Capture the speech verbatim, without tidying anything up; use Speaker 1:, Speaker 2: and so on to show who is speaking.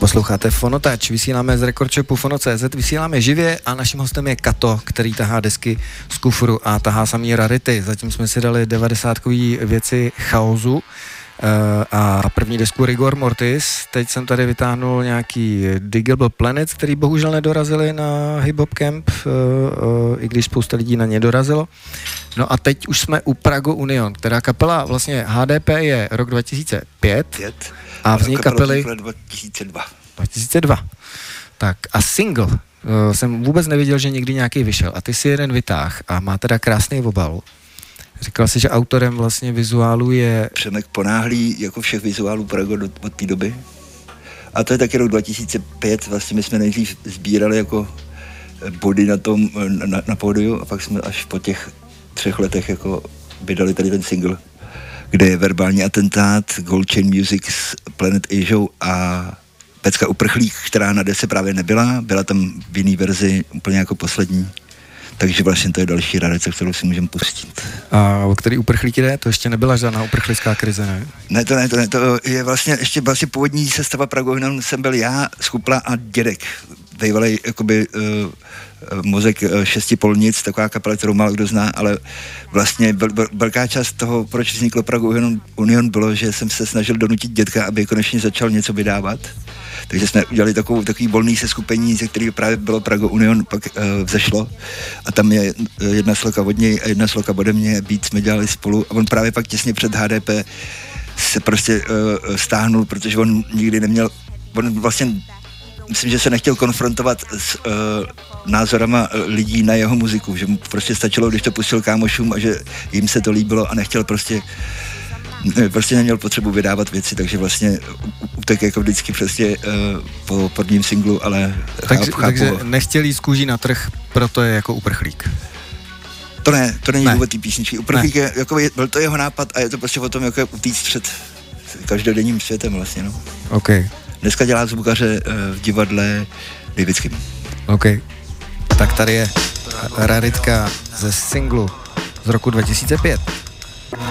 Speaker 1: Posloucháte Fonotač, vysíláme z Rekordshopu Fono tečka cé zet, vysíláme živě a naším hostem je Kato, který tahá desky z kufru a tahá samý rarity. Zatím jsme si dali devadesátkový věci chaosu uh, a první desku Rigor Mortis. Teď jsem tady vytáhnul nějaký Digable Planets, který bohužel nedorazili na Hip Hop Camp, uh, uh, i když spousta lidí na ně dorazilo. No a teď už jsme u Prago Union, která kapela vlastně H D P je rok dva tisíce pět.
Speaker 2: Pět.
Speaker 1: A vznik kapely
Speaker 2: dva tisíce dva.
Speaker 1: dva tisíce dva. Tak a single uh, jsem vůbec nevěděl, že někdy nějaký vyšel. A ty si jeden vytáh a má teda krásný obal. Říkal jsi, že autorem vlastně vizuálu je
Speaker 2: Přemek Ponáhlý, jako všech vizuálů Prago do, od té doby. A to je taky rok dva tisíce pět. Vlastně my jsme nejdřív sbírali jako body na tom, na, na pódiu a pak jsme až po těch třech letech jako vydali tady ten single, kde je Verbální atentát, Gold Chain Music s Planet Asia a Pecka uprchlík, která na desce právě nebyla, byla tam v jiný verzi úplně jako poslední. Takže vlastně to je další rarice, kterou si můžeme pustit.
Speaker 1: A o který uprchlík jde? To ještě nebyla žádná uprchlická krize, ne?
Speaker 2: Ne, to ne, to ne, to je vlastně ještě vlastně původní sestava Prago Union jsem byl já, Skupla a Dědek. Bývalej jakoby uh, mozek uh, šesti polnic, taková kapela, kterou málo kdo zná, ale vlastně byl, byl, velká část toho, proč vzniklo Prago Union, Union, bylo, že jsem se snažil donutit Dědka, aby konečně začal něco vydávat. Takže jsme udělali takovou, takový volný seskupení, ze kterého právě bylo Prago Union, pak uh, vzešlo. A tam je jedna sloka od něj a jedna sloka ode mě, beat jsme dělali spolu. A on právě pak těsně před H D P se prostě uh, stáhnul, protože on nikdy neměl, on vlastně, myslím, že se nechtěl konfrontovat s uh, názorama lidí na jeho muziku, že mu prostě stačilo, když to pustil kámošům a že jim se to líbilo a nechtěl prostě prostě neměl potřebu vydávat věci, takže vlastně utek jako vždycky přesně uh, po prvním singlu, ale
Speaker 1: takže,
Speaker 2: chápu,
Speaker 1: takže
Speaker 2: chápu.
Speaker 1: nechtěl jít z kůží na trh, proto je jako uprchlík.
Speaker 2: To ne, to není
Speaker 1: ne.
Speaker 2: důvod té písničky. Uprchlík je, jako je, byl to jeho nápad a je to prostě o tom, jako utíct před každodenním světem vlastně, no.
Speaker 1: OK.
Speaker 2: Dneska dělá zvukaře uh, v divadle Davidským.
Speaker 1: OK. Tak tady je raritka ze singlu z roku dva tisíce pět.